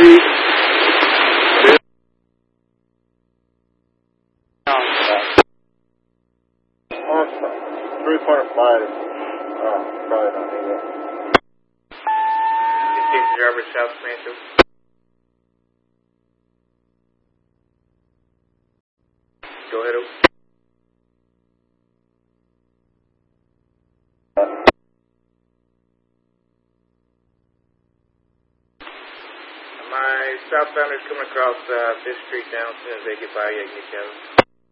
Awesome. 3.5. Probably not need it. Take the driver south, Mansfield. Go ahead, over. My southbounders coming across 5th Street now. As soon as they get by you, I can get you out.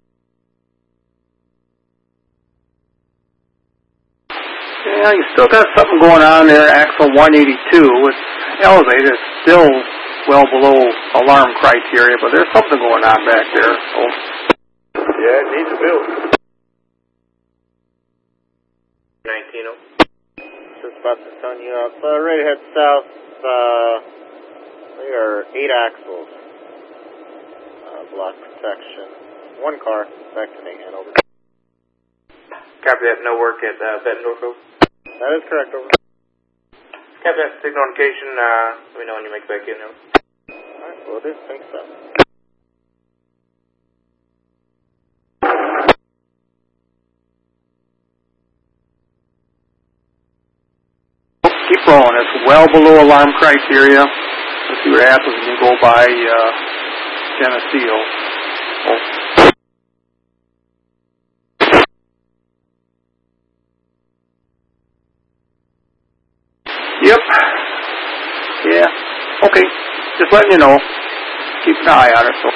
Yeah, you still got something going on there, axle 182. It's elevated. It's still well below alarm criteria, but there's something going on back there. So. Yeah, it needs a build. 19-0. Just about to turn you up. Right ahead south. They are 8 axles. Block protection. 1 car. Back to me, Hanover. Copy that. No work at Bettendorf. Over. That is correct, over. Copy that. Signal indication. Let me know when you make it back in. Over. Alright, will do. Thanks, sir. Keep rolling. It's well below alarm criteria. Let's see what happens when you go by Geneseo. Oh. Yep. Yeah. Okay. Just letting you know. Keep an eye on it. So